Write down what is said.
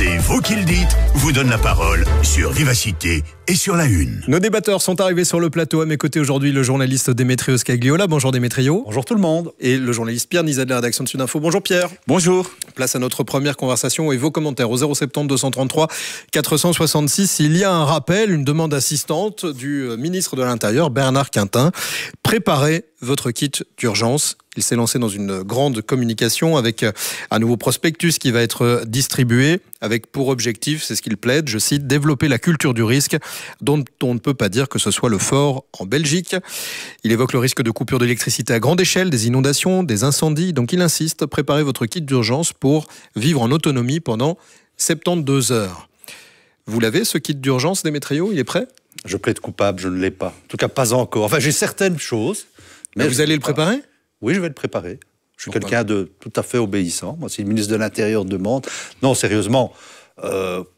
C'est vous qui le dites, vous donne la parole sur Vivacité et sur La Une. Nos débatteurs sont arrivés sur le plateau. À mes côtés aujourd'hui, le journaliste Démétrios Scagliola. Bonjour Démétrio. Bonjour tout le monde. Et le journaliste Pierre Nizet de la rédaction de Sud Info. Bonjour Pierre. Bonjour. Place à notre première conversation et vos commentaires au 070 233 466. Il y a un rappel, une demande assistante du ministre de l'Intérieur, Bernard Quintin. Préparez votre kit d'urgence. Il s'est lancé dans une grande communication avec un nouveau prospectus qui va être distribué avec pour objectif, c'est ce qu'il plaide, je cite, développer la culture du risque dont on ne peut pas dire que ce soit le fort en Belgique. Il évoque le risque de coupure d'électricité à grande échelle, des inondations, des incendies. Donc il insiste, préparez votre kit d'urgence pour vivre en autonomie pendant 72 heures. Vous l'avez ce kit d'urgence, Démétrio? Il est prêt? Je plaide coupable, je ne l'ai pas. En tout cas, pas encore. Enfin, j'ai certaines choses. Mais vous allez le préparer? Oui, je vais le préparer. Je suis quelqu'un de tout à fait obéissant. Moi, si le ministre de l'Intérieur demande... Non, sérieusement,